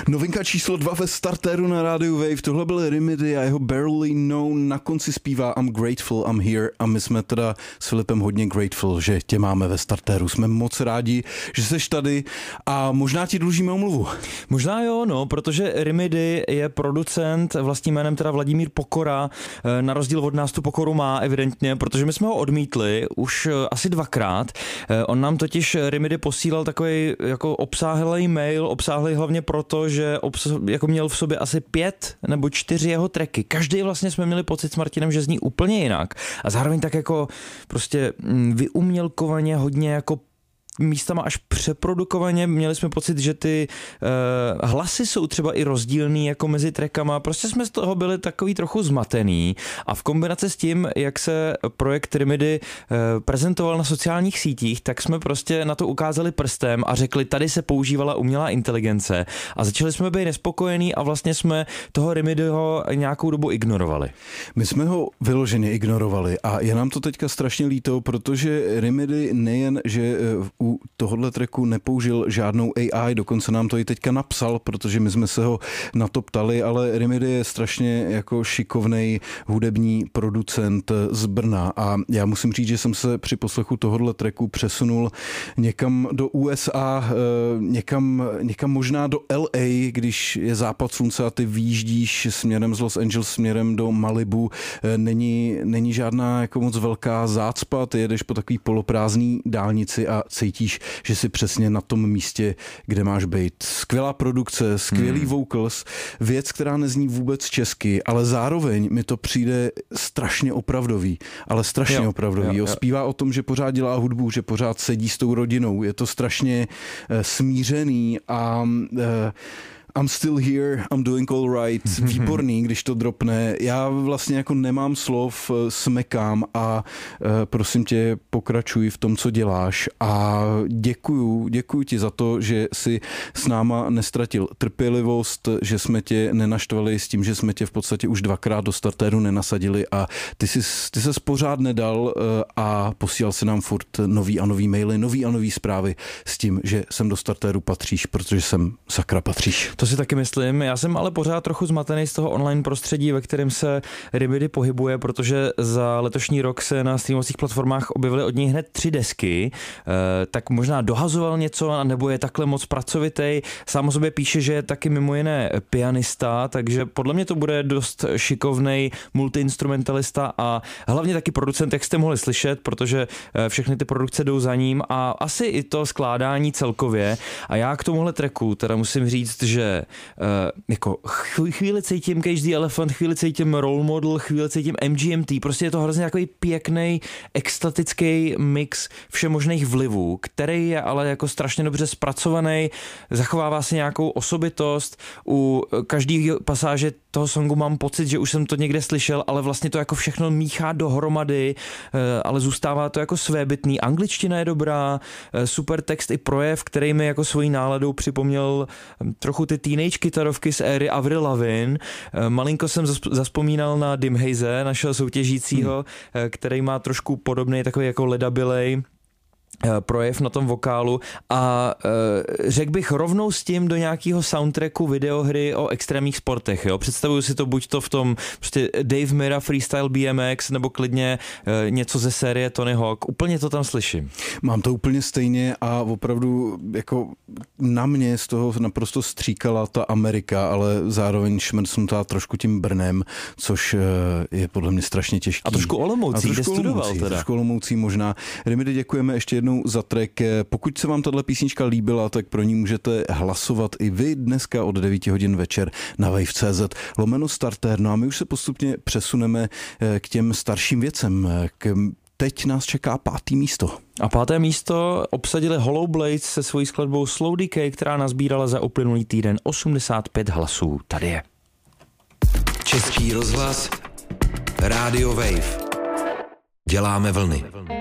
Novinka číslo 2 ve startéru na rádiu Wave. Tohle byl Remedy a jeho Barely Known. Na konci zpívá I'm Grateful, I'm Here a my jsme teda s Filipem hodně grateful, že tě máme ve startéru. Jsme moc rádi, že seš tady a možná ti dlužíme omluvu. Možná jo, no, protože Remedy je producent vlastním jménem teda Vladimír Pokora. Na rozdíl od nás tu pokoru má evidentně, protože my jsme ho odmítli už asi 2krát. On nám totiž Remedy posílal takový jako obsáhlý mail, obsáhlý hlavně proto, že jako měl v sobě asi 5 nebo 4 jeho tracky. Každý vlastně jsme měli pocit s Martinem, že zní úplně jinak. A zároveň tak jako prostě vyumělkovaně, hodně jako místama až přeprodukovaně. Měli jsme pocit, že ty hlasy jsou třeba i rozdílný jako mezi trackama. Prostě jsme z toho byli takový trochu zmatený a v kombinaci s tím, jak se projekt Remedy prezentoval na sociálních sítích, tak jsme prostě na to ukázali prstem a řekli, tady se používala umělá inteligence a začali jsme být nespokojení a vlastně jsme toho Remedyho nějakou dobu ignorovali. My jsme ho vyloženě ignorovali a je nám to teďka strašně líto, protože Remedy nejen, že u tohohle tracku nepoužil žádnou AI, dokonce nám to i teďka napsal, protože my jsme se ho na to ptali, ale Remedy je strašně jako šikovnej hudební producent z Brna a já musím říct, že jsem se při poslechu tohohle tracku přesunul někam do USA, někam možná do LA, když je západ slunce a ty výjíždíš směrem z Los Angeles, směrem do Malibu, není žádná jako moc velká zácpa, ty jedeš po takový poloprázdný dálnici a cítíš, že jsi přesně na tom místě, kde máš být. Skvělá produkce, skvělý vocals, věc, která nezní vůbec česky, ale zároveň mi to přijde strašně opravdový, ale strašně opravdový. Jo. Zpívá o tom, že pořád dělá hudbu, že pořád sedí s tou rodinou. Je to strašně smířený a I'm still here, I'm doing all right. Výborný, když to dropne. Já vlastně jako nemám slov, smekám a prosím tě, pokračuj v tom, co děláš a děkuju ti za to, že si s náma nestratil trpělivost, že jsme tě nenaštvali s tím, že jsme tě v podstatě už 2krát do startéru nenasadili a ty ses pořád nedal a posílal si nám furt nový a nový maily, nový a nový zprávy s tím, že sem do startéru patříš, protože sem sakra patříš. To si taky myslím, já jsem ale pořád trochu zmatený z toho online prostředí, ve kterém se Remedy pohybuje, protože za letošní rok se na streamovacích platformách objevily od něj hned 3 desky, tak možná dohazoval něco, nebo je takhle moc pracovitej. Sám o sobě píše, že je taky mimo jiné pianista, takže podle mě to bude dost šikovnej multiinstrumentalista a hlavně taky producent, jak jste mohli slyšet, protože všechny ty produkce jdou za ním a asi i to skládání celkově. A já k tomuhle tracku teda musím říct, že jako chvíli cítím Cage the Elephant, chvíli cítím Role Model, chvíli cítím MGMT, prostě je to hrozně takový pěkný, extatický mix všemožných vlivů, který je ale jako strašně dobře zpracovaný, zachovává si nějakou osobitost, u každý pasáže toho songu mám pocit, že už jsem to někde slyšel, ale vlastně to jako všechno míchá dohromady, ale zůstává to jako svébytný. Angličtina je dobrá, super text i projev, který mi jako svojí náladou připomněl trochu ty teenage kytarovky z éry Avril Lavigne. Malinko jsem zaspomínal na Dim Haze, našeho soutěžícího, který má trošku podobný takový jako ledabilej projev na tom vokálu a řekl bych rovnou s tím do nějakého soundtracku videohry o extrémních sportech. Jo? Představuju si to buď to v tom prostě Dave Mirra Freestyle BMX nebo klidně něco ze série Tony Hawk. Úplně to tam slyším. Mám to úplně stejně a opravdu jako na mě z toho naprosto stříkala ta Amerika, ale zároveň šmrcnutá trošku tím Brnem, což je podle mě strašně těžký. A trošku Olomoucí, kde studoval teda. Trošku Olomoucí možná. Remedy, děkujeme ještě jednou za track. Pokud se vám tato písnička líbila, tak pro ní můžete hlasovat i vy dneska od 9 hodin večer na wave.cz/starter. No a my už se postupně přesuneme k těm starším věcem. Teď nás čeká 5. místo. A 5. místo obsadili Hollow Blades se svojí skladbou Slow Decay, která nazbírala za uplynulý týden 85 hlasů. Tady je. Český rozhlas, Radio Wave. Děláme vlny.